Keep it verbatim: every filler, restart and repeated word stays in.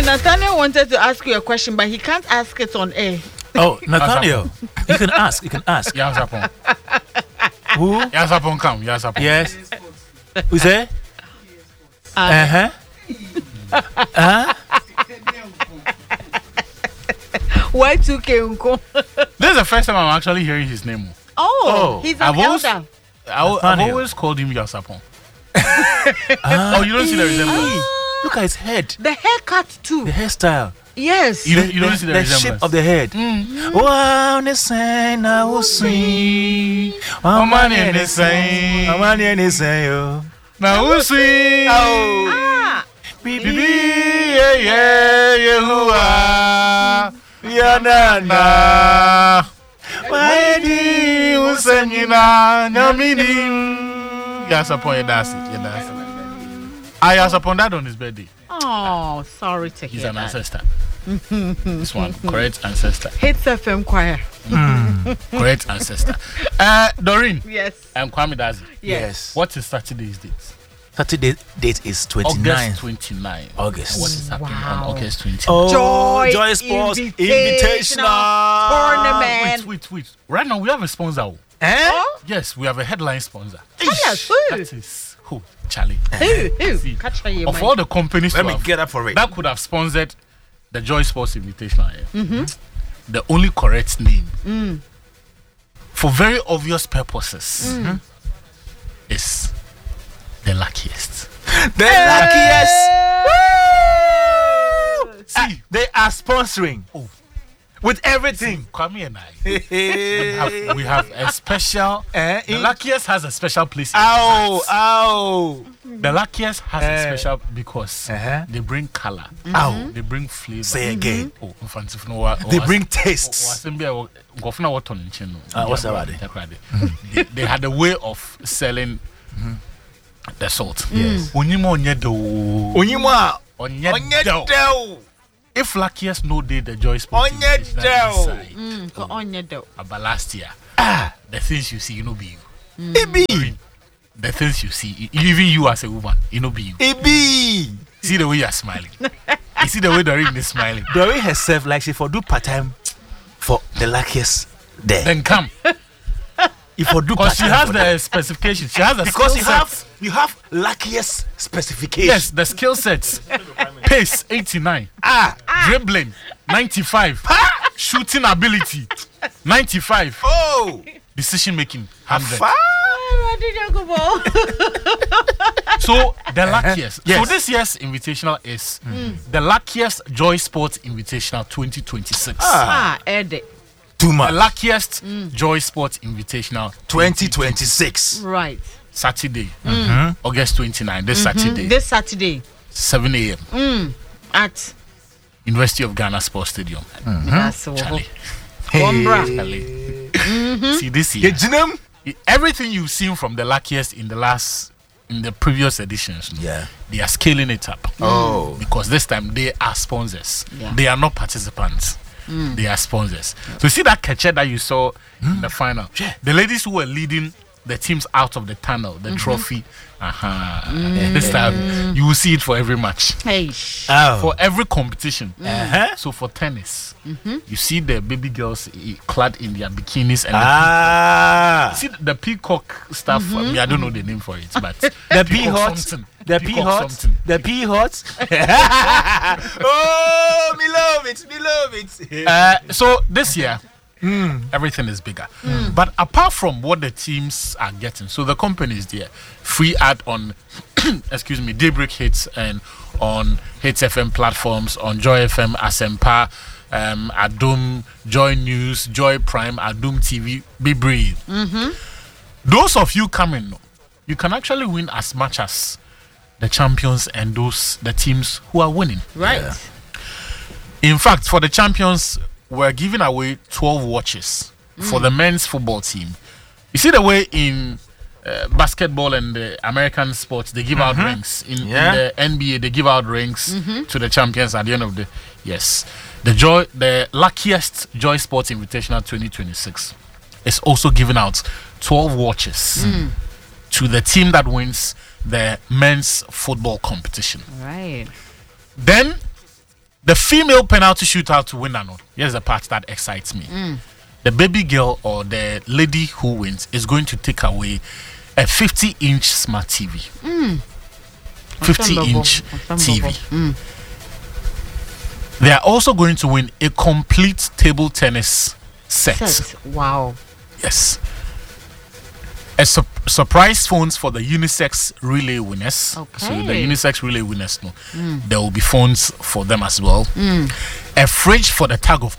Nathaniel wanted to ask you a question, but he can't ask it on air. Oh, Nathaniel, you can ask. You can ask. Yes, upon. Who? Yes, upon come. Yes, upon. Yes. Who's there? Uh huh. Uh huh. Y two K Unko. This is the first time I'm actually hearing his name. Oh, Oh, he's an I've always, elder. I, I've Nathaniel. always called him Yasapon. Ah, Oh, you don't see the resemblance? look at his head, The haircut too. the hairstyle, Yes. You don't, you don't see the, the resemblance? shape of the head. Wow, the sign I will sing. Oh, man, and the same. Oh, man, and the same. Now we'll see. Oh, Ah, Bibi, yeah, yeah, yeah, yeah, na na. na. Why do you sing in a Namini? Yes, upon your dancing. I asked upon that on his birthday. oh, sorry to He's hear an that. ancestor. This one, correct ancestor. Hits F M choir. Correct ancestor. Uh, Doreen, Yes. I'm Kwame Dazi. Yes. What is Saturday's date? Saturday date is August twenty-ninth twenty-ninth. August. What is happening Wow. on August twenty-ninth? Oh, Joy Joy Sports Invitational Invitational Tournament. Wait, wait, wait. Right now we have a sponsor. Eh? Oh, Yes, we have a headline sponsor. tell us That who? is who? Charlie. Who? Who? See, Catch her, you Of mind. all the companies Let to me have- get up for it. that could have sponsored the Joy Sports Invitational, yeah? The only correct name, for very obvious purposes, is the luckiest. The luckiest. See, Ah, they are sponsoring. Oh. With everything. Kwame and I have, we have a special. Eh, The in- luckiest has a special place. in Ow, our hearts. ow. The luckiest has a Eh. special because Uh-huh. they bring color. Ow. They bring flavor. Say again. Oh, in fact, if no, wa- They wa- bring wa- tastes. wasɛm bi a wɔ- nkurɔfo na wɔtɔ ne nkyɛn no. Ah, what's that about it? Takoradi. They- They had a way of selling the salt. Yes. Onyima onye de o. Onyima. Onye Onye de o. del. If luckiest no day the Joy Sports Onye Invitational del. inside, Mm, ko onye do. about last year, ah, the things you see, you know, be you. Ibi. The things you see, e- even you as a woman, you know, be you. Ibi. See the way you are smiling. You see the way Doreen is smiling. Dory herself like she for do part time for the luckiest there. Then come, If for do part because she time has for the them. specifications. She has the Because skill you have sets. you have luckiest specification. Yes, the skill sets. Pace eighty-nine, Ah. dribbling ninety-five, shooting ability ninety-five, Oh. decision making one hundred. Fa- So the luckiest. Yes. So this year's invitational is the luckiest Joy Sports Invitational twenty twenty-six. Ah, Ede. Too The much. luckiest Joy Sports Invitational twenty twenty-six. Right. Saturday, August twenty-ninth. This Saturday, This Saturday seven a.m. at University of Ghana Sports Stadium. that's all. Charlie, Wombra. Charlie. See this year, Ejinem. everything you've seen from the luckiest in the last, in the previous editions, no, Yeah. they are scaling it up. Oh. Because this time they are sponsors. Yeah. They are not participants. They are sponsors. So you see that catcher that you saw in the final. Yeah. The ladies who were leading the teams out of the tunnel, the trophy. Uh-huh. This time you will see it for every match. Hey. Oh. For every competition. Uh-huh. So for tennis, you see the baby girls eh, clad in their bikinis and Ah. see the peacock stuff. I, mean, I don't know the name for it, but The pea peacock hot. something. The pea Peacock hot. something. The pea hot. Oh, me love it. Me love it. Uh, so this year, everything is bigger. But apart from what the teams are getting, so the companies there, free ad on, excuse me, Daybreak Hits and on Hits F M platforms, on Joy F M, Asempa, um, Adum, Joy News, Joy Prime, Adum T V, Be Breathe. Those of you coming, you can actually win as much as the champions and those the teams who are winning. Right. Yeah. In fact, for the champions, we're giving away twelve watches for the men's football team. You see the way in uh, basketball and the American sports, they give out rings. In, Yeah. in the N B A, they give out rings to the champions at the end of the... Yes. The joy, the luckiest Joy Sports Invitational twenty twenty-six is also giving out twelve watches to the team that wins the men's football competition. Right. Then The female penalty shootout to win another. Here's the part that excites me. Mm. The baby girl or the lady who wins is going to take away a fifty inch smart T V. Mm. fifty inch T V. Mm. They are also going to win a complete table tennis set. Set. Wow. Yes. A su- surprise phones for the unisex relay winners. Okay. So the unisex relay winners, no, mm. there will be phones for them as well. Mm. A fridge for the tag of